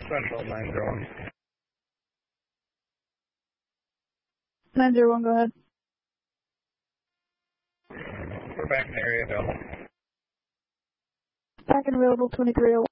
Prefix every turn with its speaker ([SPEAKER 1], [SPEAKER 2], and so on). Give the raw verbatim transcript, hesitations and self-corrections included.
[SPEAKER 1] Central nine zero one.
[SPEAKER 2] nine zero one, go ahead.
[SPEAKER 1] We're back in the area available.
[SPEAKER 2] Back and available, twenty-three oh one.